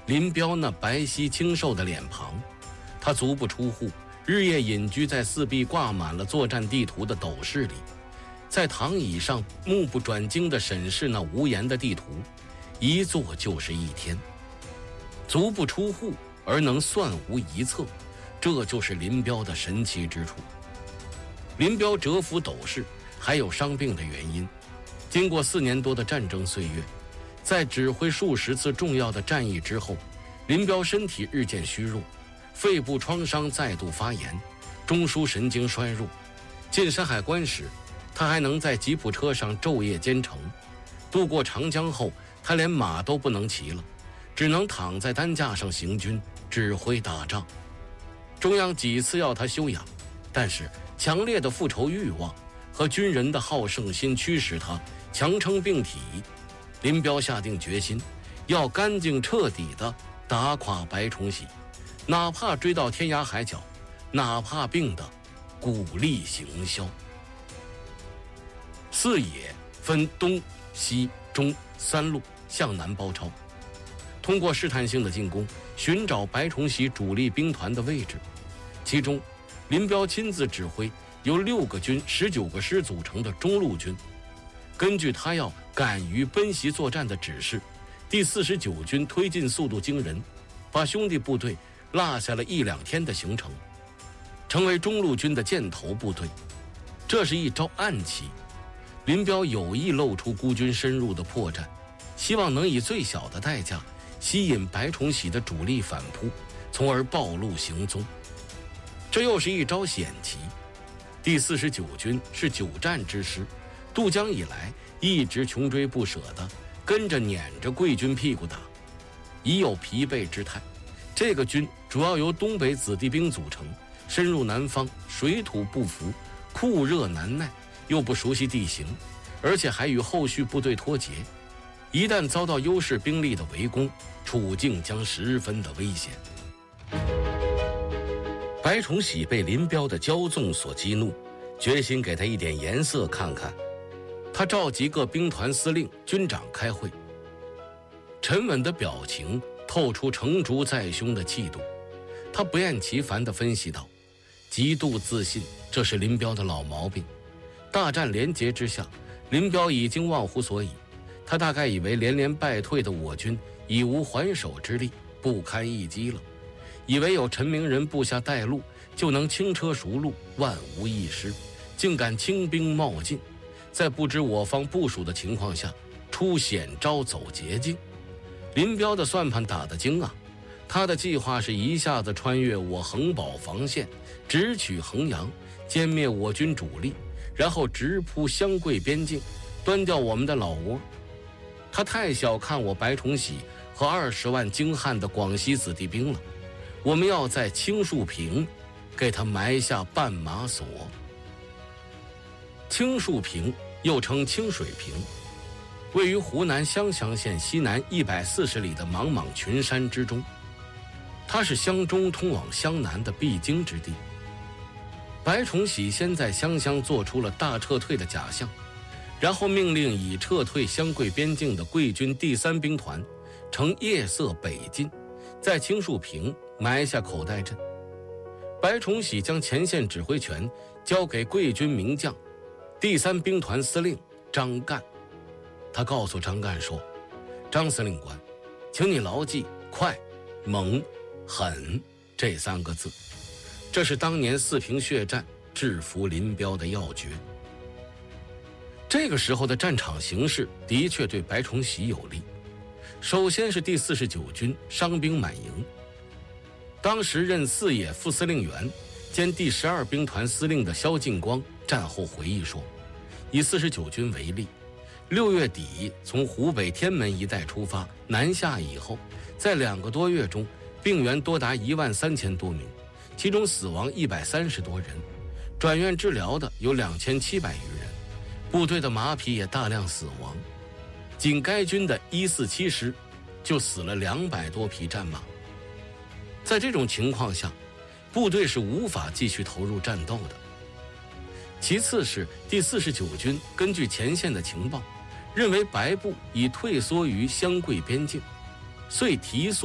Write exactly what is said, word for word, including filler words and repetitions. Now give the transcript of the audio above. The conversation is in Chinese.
林彪那白皙清瘦的脸庞，他足不出户，日夜隐居在四壁挂满了作战地图的斗室里，在躺椅上目不转睛地审视那无言的地图，一坐就是一天。足不出户而能算无一策，这就是林彪的神奇之处。林彪蛰伏斗室还有伤病的原因。经过四年多的战争岁月，在指挥数十次重要的战役之后，林彪身体日渐虚弱，肺部创伤再度发炎，中枢神经衰弱。进山海关时，他还能在吉普车上昼夜兼程。渡过长江后，他连马都不能骑了，只能躺在担架上行军，指挥打仗。中央几次要他休养，但是强烈的复仇欲望和军人的好胜心驱使他强撑病体。林彪下定决心，要干净彻底地打垮白崇禧，哪怕追到天涯海角，哪怕病得骨力行销。四野分东西中三路向南包抄，通过试探性的进攻寻找白崇禧主力兵团的位置。其中林彪亲自指挥由六个军十九个师组成的中路军，根据他要敢于奔袭作战的指示，第四十九军推进速度惊人，把兄弟部队落下了一两天的行程，成为中路军的箭头部队。这是一招暗棋，林彪有意露出孤军深入的破绽，希望能以最小的代价吸引白崇禧的主力反扑，从而暴露行踪。这又是一招险棋。第四十九军是久战之师，渡江以来一直穷追不舍的跟着撵着贵军屁股打，已有疲惫之态。这个军主要由东北子弟兵组成，深入南方，水土不服，酷热难耐，又不熟悉地形，而且还与后续部队脱节，一旦遭到优势兵力的围攻，处境将十分的危险。白崇禧被林彪的骄纵所激怒，决心给他一点颜色看看。他召集各兵团司令、军长开会，沉稳的表情透出成竹在胸的气度。他不厌其烦地分析道：极度自信，这是林彪的老毛病。大战连捷之下，林彪已经忘乎所以，他大概以为连连败退的我军已无还手之力，不堪一击了，以为有陈明仁部下带路就能轻车熟路，万无一失，竟敢轻兵冒进，在不知我方部署的情况下出险招走捷径。林彪的算盘打得精啊，他的计划是一下子穿越我衡宝防线，直取衡阳，歼灭我军主力，然后直扑湘桂边境，端掉我们的老窝。他太小看我白崇禧和二十万精悍的广西子弟兵了，我们要在青树坪给他埋下绊马索。青树坪又称清水坪，位于湖南湘乡县西南一百四十里的莽莽群山之中，它是湘中通往湘南的必经之地。白崇禧先在湘乡做出了大撤退的假象，然后命令已撤退湘桂边境的桂军第三兵团乘夜色北进，在青树坪埋下口袋阵。白崇禧将前线指挥权交给桂军名将第三兵团司令张干。他告诉张干说：张司令官，请你牢记快、猛、狠这三个字，这是当年四平血战制服林彪的要诀。这个时候的战场形势的确对白崇禧有利。首先是第四十九军伤兵满营，当时任四野副司令员兼第十二兵团司令的萧劲光战后回忆说，以四十九军为例，六月底从湖北天门一带出发南下以后，在两个多月中病员多达一万三千多名，其中死亡一百三十多人，转院治疗的有两千七百余人，部队的马匹也大量死亡。仅该军的一四七师就死了两百多匹战马。在这种情况下，部队是无法继续投入战斗的。其次是第四十九军根据前线的情报，认为白部已退缩于湘桂边境，遂提速